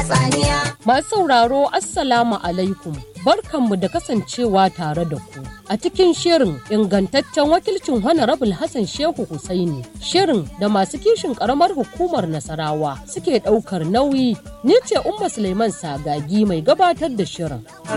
Masu sauraro Assalamu alaikum. Barkanmu da kasancewa tare da ku a cikin shirin ingantaccen wakilcin Honorable Hassan Shehu Hussaini. Shirin da masu kishin karamar hukumar Nasarawa suke ɗaukar nauyi. Ni ce Umma Suleiman Sagagi mai gabatar da shirin.